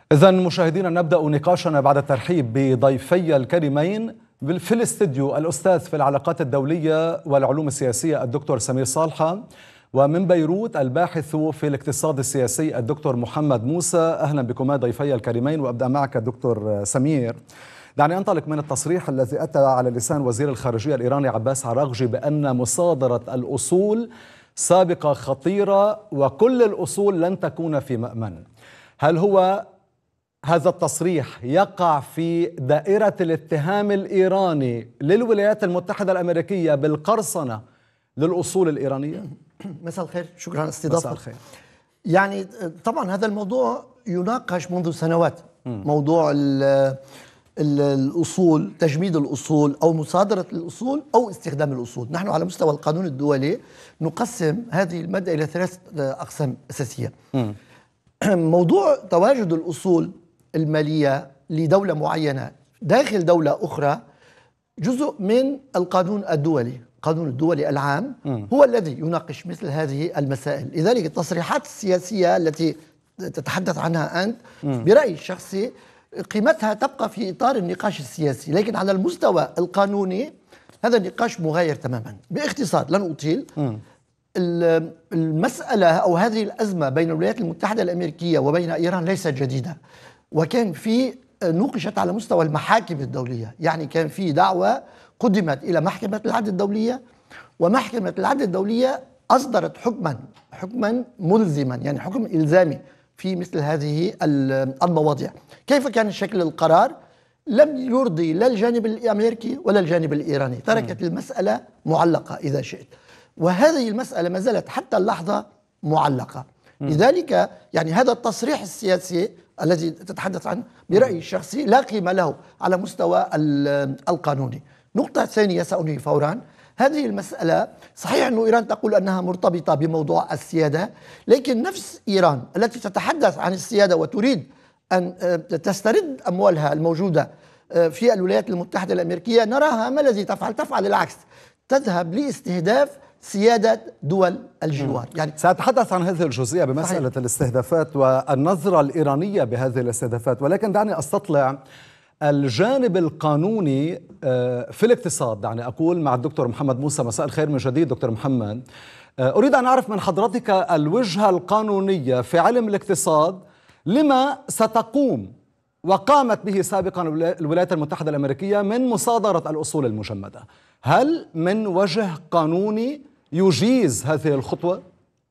إذن مشاهدينا نبدأ نقاشنا بعد الترحيب بضيفي الكريمين في الاستديو الأستاذ في العلاقات الدولية والعلوم السياسية الدكتور سمير صالحة، ومن بيروت الباحث في الاقتصاد السياسي الدكتور محمد موسى. أهلا بكما ضيفي الكريمين، وأبدأ معك دكتور سمير. دعني أنطلق من التصريح الذي أتى على لسان وزير الخارجية الإيراني عباس عراقجي بأن مصادرة الأصول سابقة خطيرة وكل الأصول لن تكون في مأمن. هل هو هذا التصريح يقع في دائرة الاتهام الإيراني للولايات المتحدة الأمريكية بالقرصنة للأصول الإيرانية؟ مساء الخير، شكرا على الاستضافة. مساء الخير. يعني طبعا هذا الموضوع يناقش منذ سنوات، موضوع الأصول، تجميد الأصول أو مصادرة الأصول أو استخدام الأصول. نحن على مستوى القانون الدولي نقسم هذه المادة إلى 3 أقسام أساسية. موضوع تواجد الأصول المالية لدولة معينة داخل دولة أخرى جزء من القانون الدولي. القانون الدولي العام هو الذي يناقش مثل هذه المسائل. لذلك التصريحات السياسية التي تتحدث عنها أنت برأيي الشخصي قيمتها تبقى في إطار النقاش السياسي، لكن على المستوى القانوني هذا النقاش مغاير تماما. باختصار لن أطيل، المسألة أو هذه الأزمة بين الولايات المتحدة الأمريكية وبين إيران ليست جديدة، وكان في نوقشت على مستوى المحاكم الدولية. يعني كان في دعوة قدمت إلى محكمة العدل الدولية، ومحكمة العدل الدولية أصدرت حكما ملزما، يعني حكم إلزامي في مثل هذه المواضيع. كيف كان شكل القرار؟ لم يرضي لا الجانب الأمريكي ولا الجانب الإيراني، تركت المسألة معلقة إذا شئت، وهذه المسألة ما زالت حتى اللحظة معلقة. لذلك يعني هذا التصريح السياسي الذي تتحدث عنه برأيي الشخصي لا قيمة له على مستوى القانوني. نقطة ثانية سأنهي فورا. هذه المسألة صحيح أن إيران تقول أنها مرتبطة بموضوع السيادة، لكن نفس إيران التي تتحدث عن السيادة وتريد أن تسترد أموالها الموجودة في الولايات المتحدة الأمريكية نراها ما الذي تفعل العكس، تذهب لاستهداف سيادة دول الجوار. يعني سأتحدث عن هذه الجزئية بمسألة صحيح. الاستهدافات والنظرة الإيرانية بهذه الاستهدافات، ولكن دعني أستطلع الجانب القانوني في الاقتصاد. دعني أقول مع الدكتور محمد موسى. مساء الخير من جديد دكتور محمد. أريد أن أعرف من حضرتك الوجهة القانونية في علم الاقتصاد لما ستقوم وقامت به سابقا الولايات المتحدة الأمريكية من مصادرة الأصول المجمدة. هل من وجه قانوني يجيز هذه الخطوة؟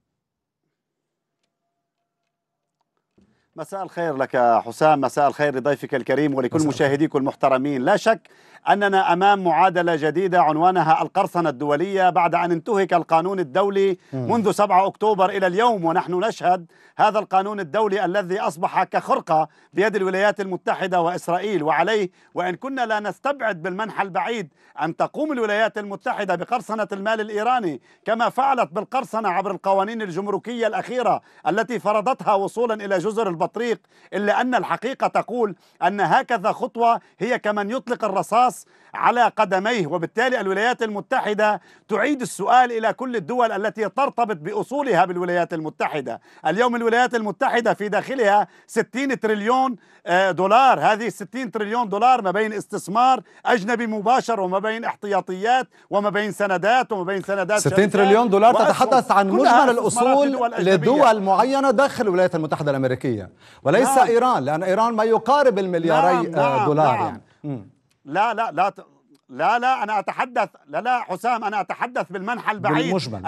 مساء الخير لك حسام، مساء الخير لضيفك الكريم ولكل مشاهديك المحترمين. لا شك أننا أمام معادلة جديدة عنوانها القرصنة الدولية بعد أن انتهك القانون الدولي منذ 7 أكتوبر إلى اليوم، ونحن نشهد هذا القانون الدولي الذي أصبح كخرقة بيد الولايات المتحدة وإسرائيل. وعليه وإن كنا لا نستبعد بالمنحى البعيد أن تقوم الولايات المتحدة بقرصنة المال الإيراني كما فعلت بالقرصنة عبر القوانين الجمركية الأخيرة التي فرضتها وصولا إلى جزر البطريق، إلا أن الحقيقة تقول أن هكذا خطوة هي كمن يطلق الرصاص على قدميه. وبالتالي الولايات المتحدة تعيد السؤال إلى كل الدول التي ترتبط بأصولها بالولايات المتحدة. اليوم الولايات المتحدة في داخلها 60 تريليون دولار. هذه 60 تريليون دولار ما بين استثمار أجنبي مباشر وما بين احتياطيات وما بين سندات وما بين سندات 60 تريليون دولار تتحدث عن مجمل الأصول لدول معينة داخل الولايات المتحدة الأمريكية وليس نعم. إيران، لأن إيران ما يقارب الملياري دولار. نعم. يعني لا أنا أتحدث حسام، أنا أتحدث بالمنحى البعيد.